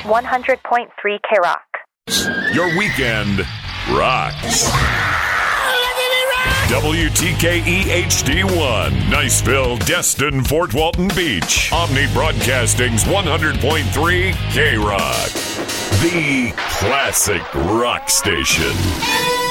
100.3 K-Rock. Your weekend rocks. WTKE HD1, Niceville, Destin, Fort Walton Beach. Omni Broadcasting's 100.3 K-Rock. The classic rock station.